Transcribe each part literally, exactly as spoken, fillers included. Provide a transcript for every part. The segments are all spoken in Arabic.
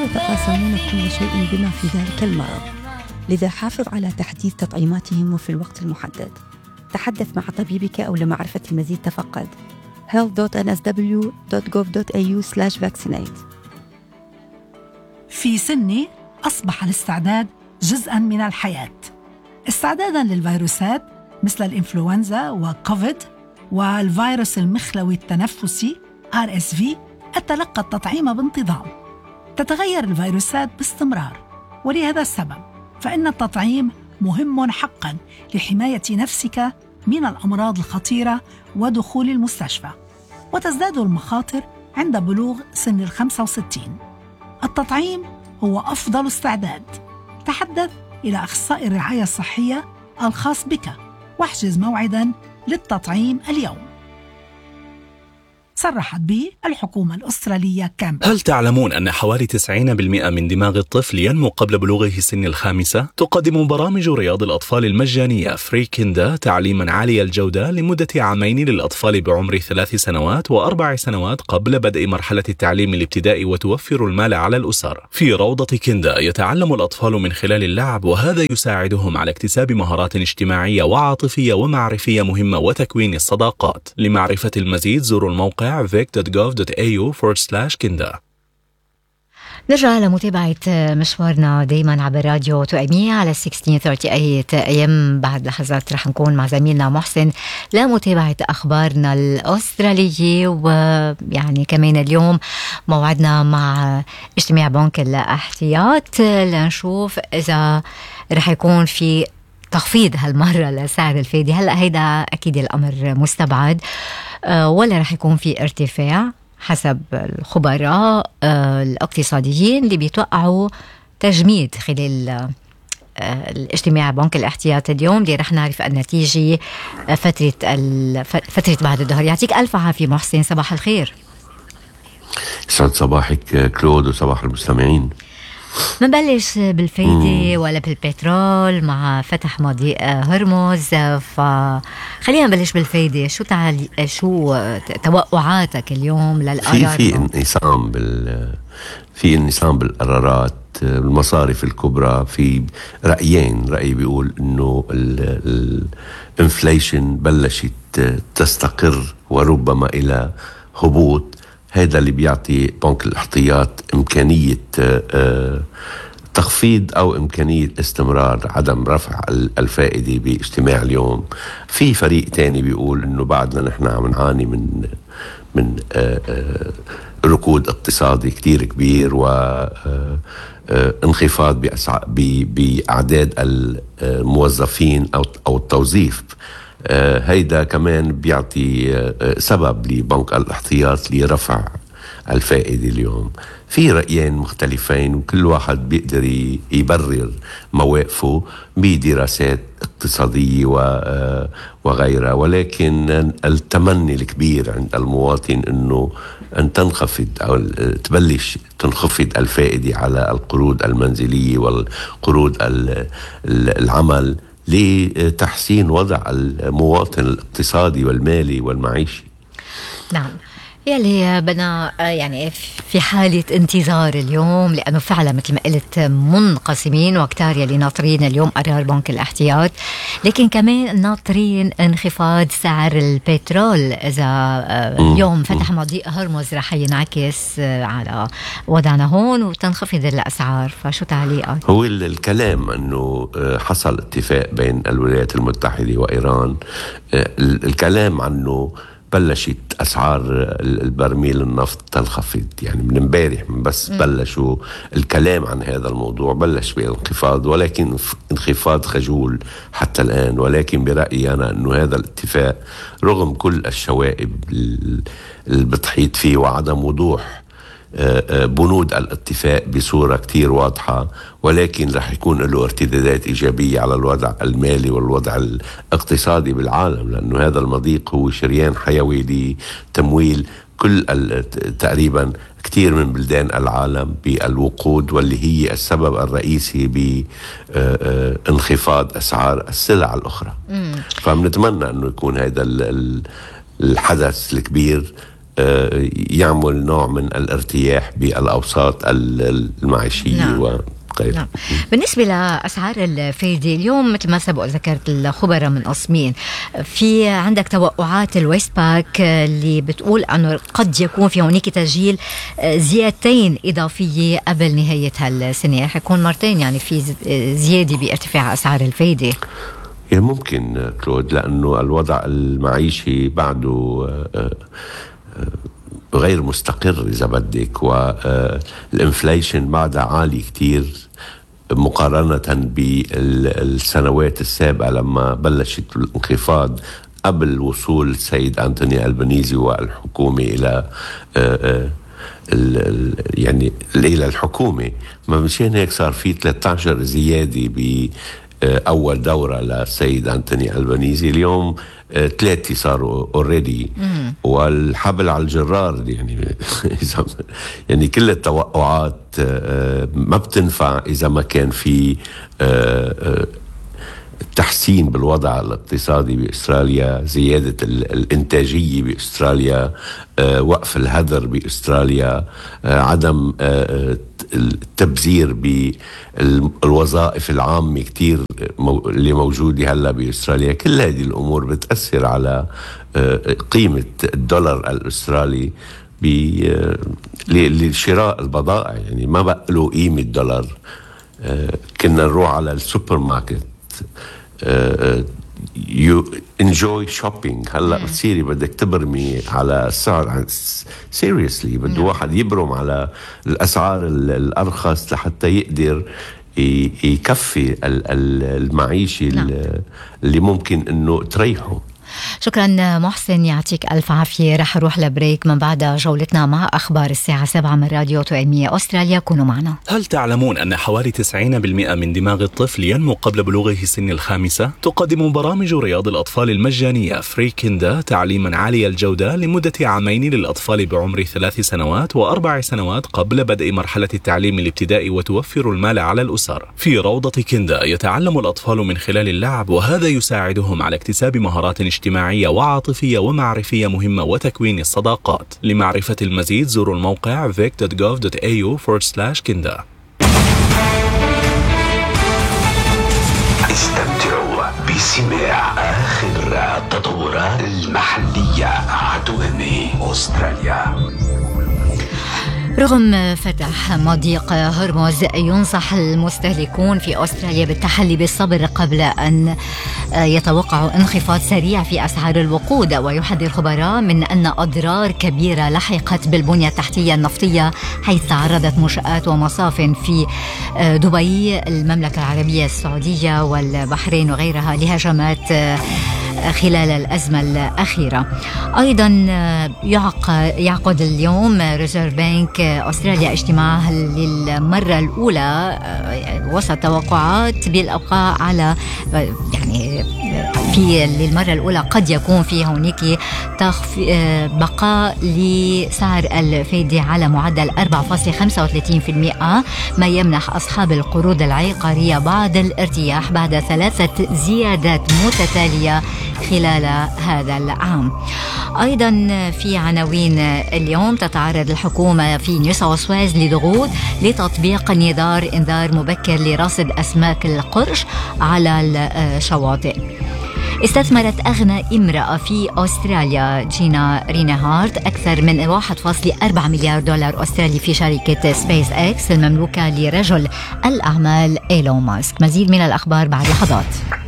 يتقاسمون كل شيء بما في ذلك المرض، لذا حافظ على تحديث تطعيماتهم وفي الوقت المحدد. تحدث مع طبيبك أو لمعرفة المزيد تفقد health dot n s w dot gov dot a u slash vaccinate. في سني أصبح الاستعداد جزءاً من الحياة، استعداداً للفيروسات مثل الإنفلونزا وكوفيد والفيروس المخلوي التنفسي آر إس في. أتلقى التطعيم بانتظام. تتغير الفيروسات باستمرار، ولهذا السبب فإن التطعيم مهم حقاً لحماية نفسك من الأمراض الخطيرة ودخول المستشفى، وتزداد المخاطر عند بلوغ سن الخمسة وستين. التطعيم هو أفضل استعداد. تحدث إلى أخصائي الرعاية الصحية الخاص بك واحجز موعداً للتطعيم اليوم. صرحت به الحكومة الأسترالية كامبرا. هل تعلمون أن حوالي تسعين بالمئة من دماغ الطفل ينمو قبل بلوغه سن الخامسة؟ تقدم برامج رياض الأطفال المجانية فري كيندا تعليما عالي الجودة لمدة عامين للأطفال بعمر ثلاث سنوات وأربع سنوات قبل بدء مرحلة التعليم الابتدائي، وتوفر المال على الأسر. في روضة كيندا يتعلم الأطفال من خلال اللعب، وهذا يساعدهم على اكتساب مهارات اجتماعية وعاطفية ومعرفية مهمة وتكوين الصداقات. لمعرفة المزيد زوروا الموقع vic dot gov dot a u forward slash kinda. نرجع لمتابعة مشوارنا دايما عبر راديو توأمية على ستة عشر ثلاثين أيام. بعد لحظات رح نكون مع زميلنا محسن لمتابعة أخبارنا الأسترالية، ويعني كمان اليوم موعدنا مع اجتماع بنك الاحتياط لنشوف إذا رح يكون في تخفيض هالمرة لسعر الفايدة. هلأ هيدا أكيد الأمر مستبعد، أه ولا رح يكون في ارتفاع حسب الخبراء أه الاقتصاديين اللي بيتوقعوا تجميد خلال أه الاجتماع بنك الاحتياط اليوم، اللي رح نعرف النتيجة فترة فترة بعد الظهر. يعطيك ألف عافية محسن، صباح الخير. سعد صباحك كلود وصباح المستمعين. منبلش بالفايدة ولا بالبترول مع فتح مضيق هرمز، فخلينا نبلش بالفايدة. شو تعال شو توقعاتك اليوم للقرار؟ في في انقسام بال في انقسام بالقرارات المصارف الكبرى. في رأيين، رأي بيقول انه الانفليشن بلشت تستقر وربما الى هبوط. هذا اللي بيعطي بنك الاحتياط إمكانية تخفيض أو إمكانية استمرار عدم رفع الفائدة باجتماع اليوم. في فريق تاني بيقول إنه بعدنا نحن عم نعاني من من ركود اقتصادي كتير كبير وانخفاض بأعداد الموظفين أو أو التوظيف. آه هيدا كمان بيعطي آه سبب لبنك الاحتياط لرفع الفائدة اليوم. في رأيين مختلفين وكل واحد بيقدر يبرر مواقفه بدراسات اقتصادية آه وغيرها، ولكن التمني الكبير عند المواطن انه ان تنخفض او تبلش تنخفض الفائدة على القروض المنزلية والقروض العمل لتحسين وضع المواطن الاقتصادي والمالي والمعيشي. نعم، يلي بدنا يعني في حالة انتظار اليوم، لأنه فعلا مثل ما قلت منقسمين وكتار يلي ناطرين اليوم قرار بنك الاحتياط، لكن كمان ناطرين انخفاض سعر البترول. إذا اليوم فتح مضيق هرمز رح ينعكس على وضعنا هون وتنخفض الأسعار. فشو تعليقك؟ هو الكلام أنه حصل اتفاق بين الولايات المتحدة وإيران. الكلام عنه بلشت أسعار البرميل النفط تنخفض، يعني من امبارح بس بلشوا الكلام عن هذا الموضوع، بلش بالانخفاض ولكن انخفاض خجول حتى الآن. ولكن برأيي أنا أنه هذا الاتفاق رغم كل الشوائب اللي بتحيط فيه وعدم وضوح بنود الاتفاق بصورة كتير واضحة، ولكن رح يكون له ارتدادات إيجابية على الوضع المالي والوضع الاقتصادي بالعالم، لأنه هذا المضيق هو شريان حيوي لتمويل كل تقريبا كتير من بلدان العالم بالوقود، واللي هي السبب الرئيسي بانخفاض أسعار السلع الأخرى. فبنتمنى أنه يكون هذا الحدث الكبير يعمل نوع من الارتياح بالأوساط المعيشية. نعم. و نعم. بالنسبة لأسعار الفايدة اليوم مثل ما سبق ذكرت الخبراء من أصمين، في عندك توقعات الويست باك اللي بتقول أنه قد يكون في هناك تسجيل زيادتين إضافية قبل نهاية هالسنة، حيكون مرتين يعني في زيادة بارتفاع أسعار الفايدة. يعني ممكن كلود، لأنه الوضع المعيشي بعده غير مستقر إذا بدك، والإنفليشن بعدها عالي كتير مقارنة بالسنوات السابقة لما بلشت الانخفاض قبل وصول السيد أنتوني ألبانيزي والحكومة إلى يعني إلى الحكومة. ما مشان هيك صار في ثلاثة عشر زيادة بأول دورة للسيد أنتوني ألبانيزي. اليوم ثلاثة صاروا اوريدي، والحبل على الجرار يعني يعني كل التوقعات ما بتنفع إذا ما كان في تحسين بالوضع الاقتصادي بأستراليا، زيادة الإنتاجية بأستراليا، وقف الهدر بأستراليا، عدم التبذير بالوظائف العامة كتير اللي موجودة هلا بأستراليا. كل هذه الأمور بتأثر على قيمة الدولار الأسترالي لشراء البضائع. يعني ما بقى له قيمة دولار. كنا نروح على السوبر ماركت you enjoy shopping، هلا بتصيري بدك تبرمي على السعر seriously، بده واحد يبرم على الأسعار الأرخص لحتى يقدر يكفي المعيشة اللي ممكن إنه تريحه. شكرا محسن، يعطيك ألف عافية. رح أروح لبريك، من بعد جولتنا مع أخبار الساعة سبعة من راديو توأمية أستراليا. كونوا معنا. هل تعلمون أن حوالي تسعين بالمئة من دماغ الطفل ينمو قبل بلوغه سن الخامسة؟ تقدم برامج رياض الأطفال المجانية فري كيندا تعليما عالي الجودة لمدة عامين للأطفال بعمر ثلاث سنوات وأربع سنوات قبل بدء مرحلة التعليم الابتدائي، وتوفر المال على الأسر. في روضة كيندا يتعلم الأطفال من خلال اللعب، وهذا يساعدهم على اكتساب مهارات اجتماعية وعاطفية ومعرفية مهمة وتكوين الصداقات. لمعرفة المزيد زوروا الموقع vic dot gov dot a u forward slash kinda. استمتعوا بسماع آخر التطورات المحلية على توأمية أستراليا. رغم فتح مضيق هرمز، ينصح المستهلكون في أستراليا بالتحلي بالصبر قبل أن يتوقعوا انخفاض سريع في أسعار الوقود. ويحذر خبراء من أن أضرار كبيرة لحقت بالبنية التحتية النفطية، حيث تعرضت منشآت ومصاف في دبي، المملكة العربية السعودية والبحرين وغيرها لهجمات خلال الأزمة الأخيرة. أيضا يعقد اليوم ريزيرف بنك أستراليا اجتماعه للمرة الأولى وسط توقعات بالأبقاء على يعني في للمرة الأولى قد يكون في هناك بقاء لسعر الفائدة على معدل أربعة فاصلة خمسة وثلاثين بالمئة، ما يمنح أصحاب القروض العقارية بعض الارتياح بعد ثلاثة زيادات متتالية خلال هذا العام. أيضا في عناوين اليوم، تتعرض الحكومة في نيو ساوث ويلز لضغوط لتطبيق نظام إنذار مبكر لرصد أسماك القرش على الشواطئ. استثمرت أغنى امرأة في أستراليا جينا رينهارت أكثر من واحد فاصلة أربعة مليار دولار أسترالي في شركة سبيس إكس المملوكة لرجل الأعمال إيلون ماسك. مزيد من الأخبار بعد لحظات.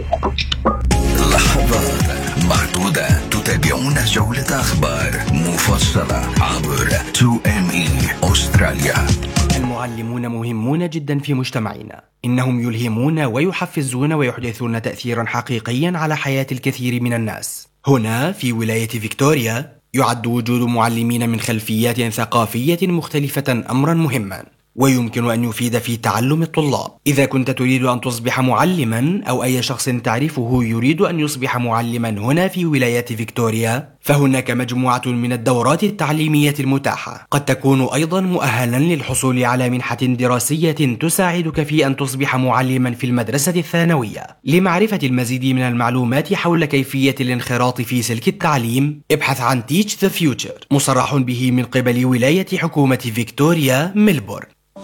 لحظات محدودة تتابعون جولة أخبار مفصلة عبر تو إم إي أستراليا. المعلمون مهمون جدا في مجتمعنا، إنهم يلهمون ويحفزون ويحدثون تأثيرا حقيقيا على حياة الكثير من الناس. هنا في ولاية فيكتوريا يعد وجود معلمين من خلفيات ثقافية مختلفة أمرا مهما، ويمكن أن يفيد في تعلم الطلاب. إذا كنت تريد أن تصبح معلما، أو أي شخص تعرفه يريد أن يصبح معلما هنا في ولاية فيكتوريا، فهناك مجموعة من الدورات التعليمية المتاحة، قد تكون أيضا مؤهلا للحصول على منحة دراسية تساعدك في أن تصبح معلما في المدرسة الثانوية. لمعرفة المزيد من المعلومات حول كيفية الانخراط في سلك التعليم، ابحث عن Teach the Future، مصرح به من قبل ولاية حكومة فيكتوريا ميلبورن.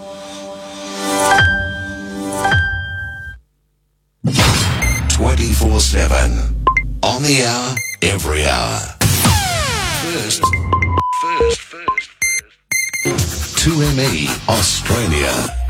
twenty-four seven on the hour, every hour. First, first, first, first. two M E Australia.